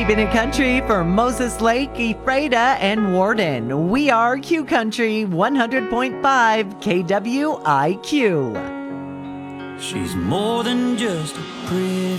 Keeping it country for Moses Lake, Ephrata, and Warden. We are Q Country 100.5 KWIQ. She's more than just a pretty